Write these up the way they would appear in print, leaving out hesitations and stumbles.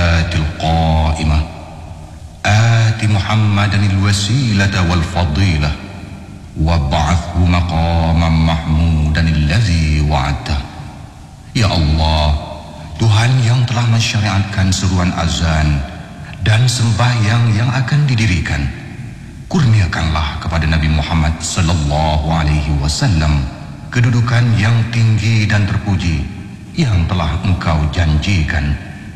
الصلاة القائمة آت محمدا الوسيلة والفضيلة وابعثه مقاما محمودا الذي وعدته. Ya Allah, Tuhan yang telah mensyariatkan seruan azan dan sembahyang yang akan didirikan, kurniakanlah kepada Nabi Muhammad sallallahu alaihi wasallam kedudukan yang tinggi dan terpuji yang telah Engkau janjikan.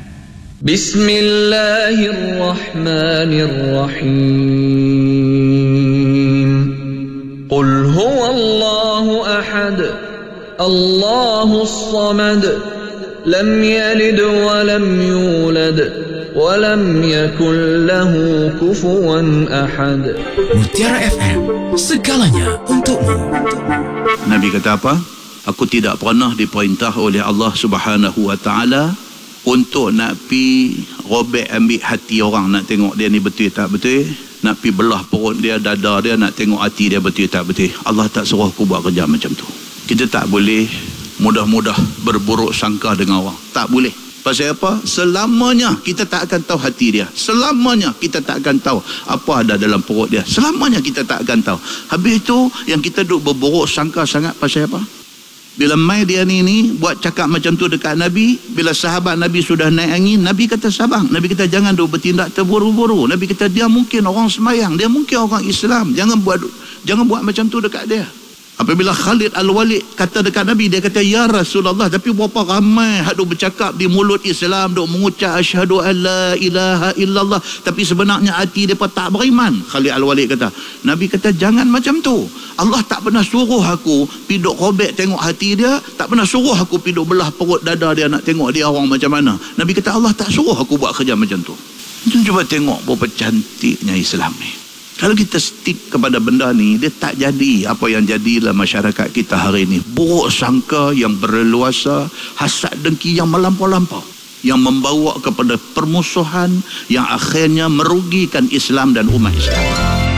Bismillahirrahmanirrahim. Qul huwallahu ahad, Allahus samad, lam yalid wa lam yulad wa lam yakul lahu kufuwan ahad. Mutiara FM, segalanya untukmu. Nabi kata apa? Aku tidak pernah diperintah oleh Allah Subhanahu wa taala untuk nak pi robek ambil hati orang, nak tengok dia ni betul tak betul, nak pi belah perut dia, dada dia, nak tengok hati dia betul tak betul. Allah tak suruh aku buat kerja macam tu. Kita tak boleh mudah-mudah berburuk sangka dengan orang. Tak boleh. Pasal apa? Selamanya kita tak akan tahu hati dia. Selamanya kita tak akan tahu apa ada dalam perut dia. Selamanya kita tak akan tahu. Habis itu yang kita duk berburuk sangka sangat pasal apa? Bila mai dia ni buat cakap macam tu dekat Nabi, bila sahabat Nabi sudah naik angin, Nabi kata sabar. Nabi kata jangan duk bertindak terburu-buru. Nabi kata dia mungkin orang sembahyang, dia mungkin orang Islam. Jangan buat macam tu dekat dia. Apabila Khalid Al-Walid kata dekat Nabi, dia kata ya Rasulullah, tapi berapa ramai hak duk bercakap di mulut Islam, duk mengucap asyhadu an la ilaha illallah, tapi sebenarnya hati depa tak beriman. Khalid Al-Walid kata, Nabi kata jangan macam tu. Allah tak pernah suruh aku pi duk robek tengok hati dia, tak pernah suruh aku pi duk belah perut dada dia nak tengok dia orang macam mana. Nabi kata Allah tak suruh aku buat kerja macam tu. Cuba tengok berapa cantiknya Islam ni. Kalau kita stick kepada benda ni, dia tak jadi apa yang jadi dalam masyarakat kita hari ini. Buruk sangka yang berleluasa, hasad dengki yang melampau-lampau, yang membawa kepada permusuhan yang akhirnya merugikan Islam dan umat Islam.